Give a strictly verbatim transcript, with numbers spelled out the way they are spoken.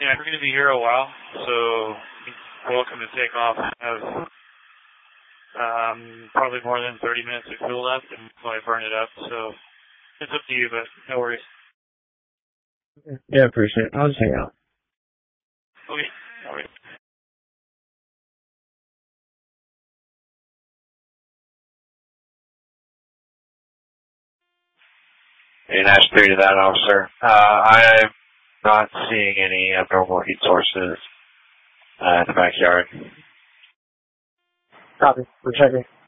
Yeah, we're going to be here a while, so you're welcome to take off. I have um, probably more than thirty minutes of fuel left until I burn it up, so it's up to you, but no worries. Yeah, I appreciate it. I'll just hang out. Okay, all right. And Ash three to that, officer. Uh, I'm not seeing any abnormal heat sources uh, in the backyard. Copy. We're checking.